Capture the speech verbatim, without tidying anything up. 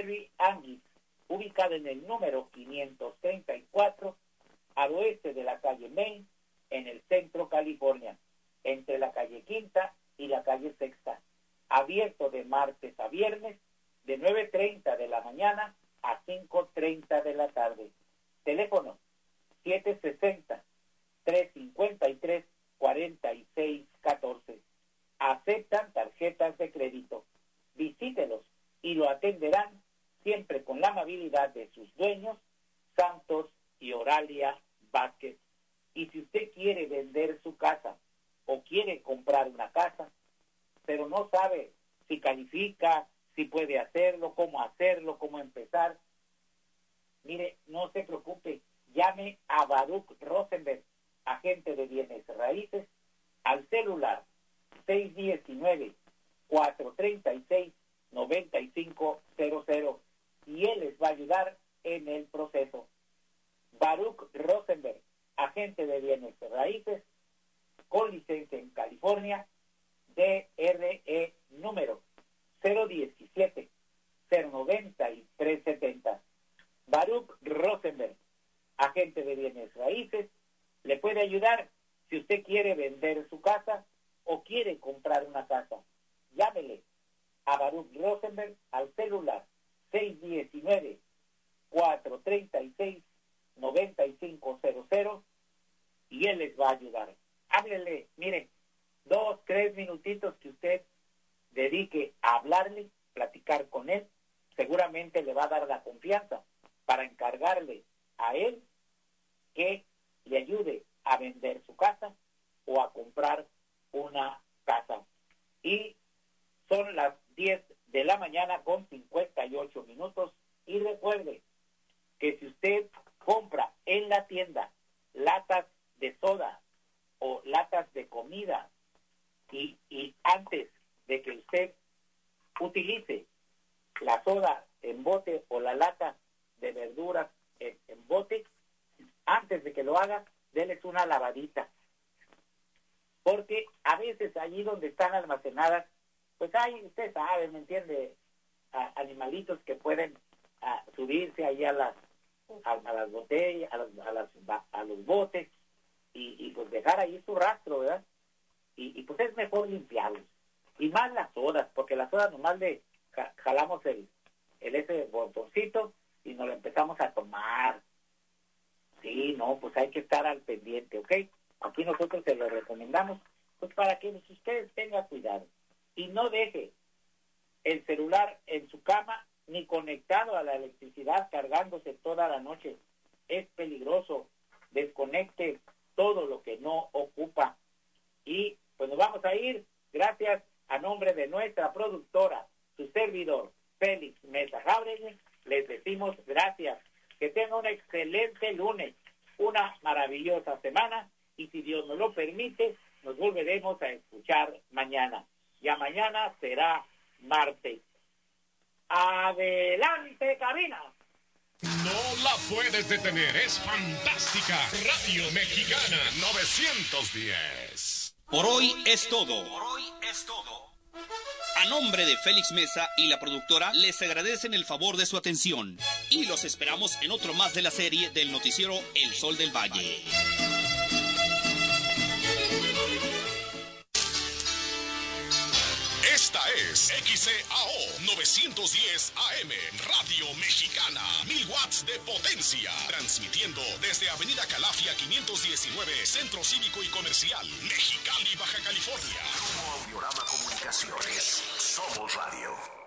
Cherry Anguis, ubicada en el número quinientos treinta y cuatro, al oeste de la calle Main, en el centro California, entre la calle Quinta y la calle Sexta. Abierto de martes a viernes, de nueve treinta de la mañana a cinco treinta de la tarde. Teléfono siete sesenta, trescientos cincuenta y tres, cuarenta y seis catorce. Aceptan tarjetas de crédito. Visítelos y lo atenderán siempre con la amabilidad de sus dueños, Santos y Oralia Vázquez. Y si usted quiere vender su casa o quiere comprar una casa, pero no sabe si califica, si puede hacerlo, cómo hacerlo, cómo empezar, mire, no se preocupe, llame a Baruch Rosenberg, agente de bienes raíces, al celular seis uno nueve, cuatro tres seis, nueve cinco cero cero y él les va a ayudar en el proceso. Baruch Rosenberg, agente de bienes raíces, con licencia en California, D R E número cero diecisiete, cero noventa y tres setenta. Baruch Rosenberg, agente de bienes raíces, le puede ayudar si usted quiere vender su casa o quiere comprar una casa. Llámele a Baruch Rosenberg al celular seis uno nueve, cuatro tres seis, nueve cinco cero cero y él les va a ayudar. Háblele, mire, dos, tres minutitos que usted dedique a hablarle, platicar con él, seguramente le va a dar la confianza para encargarle a él que le ayude a vender su casa o a comprar una casa. Y son las diez de la mañana con cincuenta y ocho minutos. Y recuerde que si usted compra en la tienda latas de soda o latas de comida y, y antes de que usted utilice la soda en bote o la lata de verduras en, en bote, antes de que lo haga, déles una lavadita. Porque a veces allí donde están almacenadas, pues hay, usted sabe, ¿me entiende? A, animalitos que pueden a, subirse ahí a las a, a las botellas, a, las, a, las, a los botes y, y pues dejar ahí su rastro, ¿verdad? Y, y pues es mejor limpiarlos. Y más las sodas, porque las sodas nomás le jalamos el, el ese botoncito y nos lo empezamos a tomar. Sí, no, pues hay que estar al pendiente, ¿ok? Aquí nosotros se lo recomendamos, pues para que ustedes tengan cuidado. Y no deje el celular en su cama ni conectado a la electricidad cargándose toda la noche. Es peligroso. Desconecte todo lo que no ocupa. Y pues nos vamos a ir. Gracias a nombre de nuestra productora, su servidor, Félix Mesa Jábrez, les decimos gracias. Que tenga un excelente lunes, una maravillosa semana y si Dios nos lo permite, nos volveremos a escuchar mañana. Ya mañana será martes. ¡Adelante, cabina! No la puedes detener, es fantástica. Radio Mexicana novecientos diez. Por hoy es todo. Por hoy es todo. A nombre de Félix Mesa y la productora, les agradecen el favor de su atención. Y los esperamos en otro más de la serie del noticiero El Sol del Valle. Esta es X C A O novecientos diez A M, Radio Mexicana, mil watts de potencia, transmitiendo desde Avenida Calafia quinientos diecinueve, Centro Cívico y Comercial, Mexicali, Baja California. Grupo Audiorama Comunicaciones, somos radio.